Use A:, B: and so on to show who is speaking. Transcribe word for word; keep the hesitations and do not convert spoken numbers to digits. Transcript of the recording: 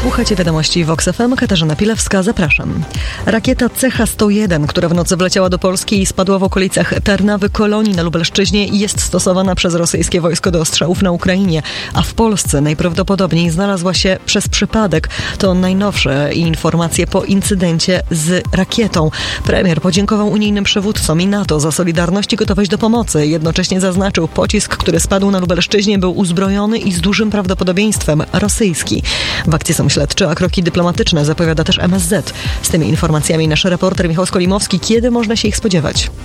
A: Słuchacie wiadomości Vox F M. Katarzyna Pilewska, zapraszam. Rakieta C H sto jeden, która w nocy wleciała do Polski i spadła w okolicach Tarnawy Kolonii na Lubelszczyźnie, jest stosowana przez rosyjskie wojsko do ostrzałów na Ukrainie, a w Polsce najprawdopodobniej znalazła się przez przypadek. To najnowsze informacje po incydencie z rakietą. Premier podziękował unijnym przywódcom i NATO za solidarność i gotowość do pomocy. Jednocześnie zaznaczył, pocisk, który spadł na Lubelszczyźnie, był uzbrojony i z dużym prawdopodobieństwem rosyjski. W akcji są śledczy, a kroki dyplomatyczne zapowiada też M S Z. Z tymi informacjami nasz reporter Michał Skolimowski. Kiedy można się ich spodziewać?